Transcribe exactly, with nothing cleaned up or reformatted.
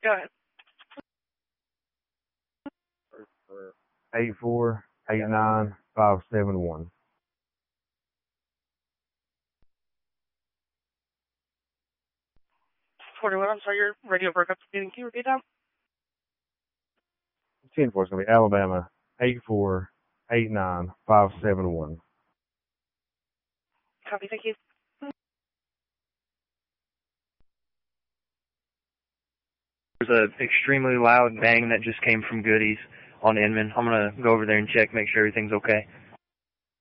Go ahead. eight four eight nine five seven one. forty-one, I'm sorry, your radio broke up. Can you repeat that? ten four is going to be Alabama eight four eight nine five seven one. Copy, thank you. There's an extremely loud bang that just came from Goodies on Inman. I'm going to go over there and check, make sure everything's okay.